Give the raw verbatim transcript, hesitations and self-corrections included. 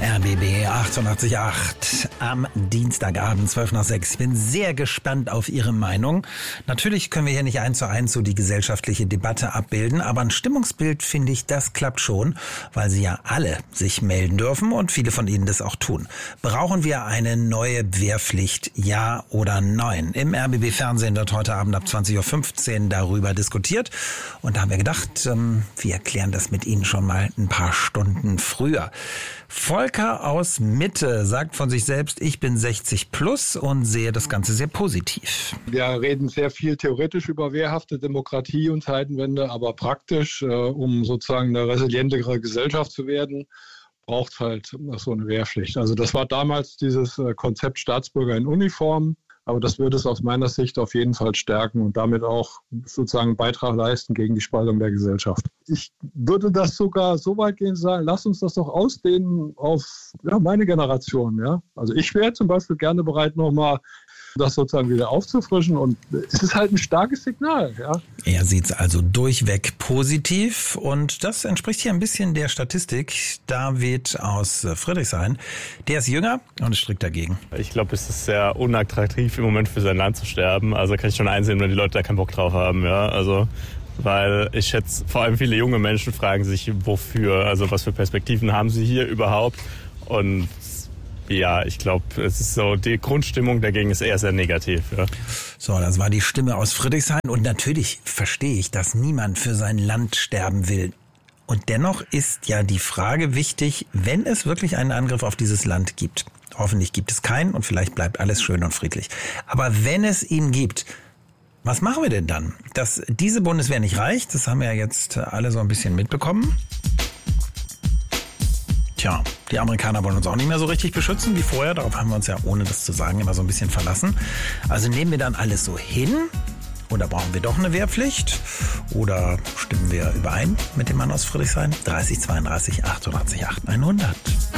R B B achtundachtzig Komma acht am Dienstagabend, zwölf nach sechs. Ich bin sehr gespannt auf Ihre Meinung. Natürlich können wir hier nicht eins zu eins so die gesellschaftliche Debatte abbilden, aber ein Stimmungsbild, finde ich, das klappt schon, weil Sie ja alle sich melden dürfen und viele von Ihnen das auch tun. Brauchen wir eine neue Wehrpflicht, ja oder nein? Im R B B-Fernsehen wird heute Abend ab zwanzig Uhr fünfzehn darüber diskutiert und da haben wir gedacht, wir erklären das mit Ihnen schon mal ein paar Stunden früher. Volker aus Mitte sagt von sich selbst, ich bin sechzig plus und sehe das Ganze sehr positiv. Wir reden sehr viel theoretisch über wehrhafte Demokratie und Zeitenwende, aber praktisch, äh, um sozusagen eine resilientere Gesellschaft zu werden, braucht es halt so eine Wehrpflicht. Also das war damals dieses äh, Konzept Staatsbürger in Uniform. Aber das würde es aus meiner Sicht auf jeden Fall stärken und damit auch sozusagen einen Beitrag leisten gegen die Spaltung der Gesellschaft. Ich würde das sogar so weit gehen sagen, lass uns das doch ausdehnen auf ja, meine Generation. Ja? Also ich wäre zum Beispiel gerne bereit, nochmal das sozusagen wieder aufzufrischen und es ist halt ein starkes Signal. Ja? Er sieht es also durchweg positiv und das entspricht hier ein bisschen der Statistik. David aus Friedrichshain, der ist jünger und ist strikt dagegen. Ich glaube, es ist sehr unattraktiv im Moment für sein Land zu sterben. Also kann ich schon einsehen, wenn die Leute da keinen Bock drauf haben. Ja, also weil ich schätze, vor allem viele junge Menschen fragen sich, wofür, also was für Perspektiven haben sie hier überhaupt und ja, ich glaube, es ist so, die Grundstimmung dagegen ist eher sehr negativ. Ja. So, das war die Stimme aus Friedrichshain und natürlich verstehe ich, dass niemand für sein Land sterben will. Und dennoch ist ja die Frage wichtig, wenn es wirklich einen Angriff auf dieses Land gibt. Hoffentlich gibt es keinen und vielleicht bleibt alles schön und friedlich. Aber wenn es ihn gibt, was machen wir denn dann? Dass diese Bundeswehr nicht reicht, das haben wir ja jetzt alle so ein bisschen mitbekommen. Tja, die Amerikaner wollen uns auch nicht mehr so richtig beschützen wie vorher. Darauf haben wir uns ja, ohne das zu sagen, immer so ein bisschen verlassen. Also nehmen wir dann alles so hin? Oder brauchen wir doch eine Wehrpflicht? Oder stimmen wir überein mit dem Mann aus Friedrichshain? dreißig zweiunddreißig achtundachtzig acht hundert.